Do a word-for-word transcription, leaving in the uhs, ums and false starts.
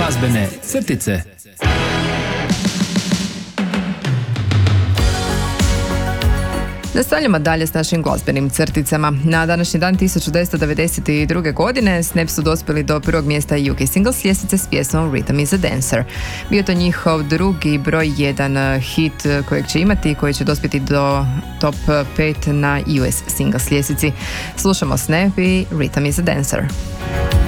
Glazbene crtice. Nastavljamo dalje s našim glazbenim crticama. Na današnji dan tisuću devetsto devedeset druge. godine Snap su dospjeli do prvog mjesta U K singles ljestvice s pjesmom Rhythm is a Dancer. Bio to njihov drugi broj jedan hit kojeg će imati, koji će dospjeti do top pet na U S singles ljestvici. Slušamo Snap i Rhythm is a Dancer.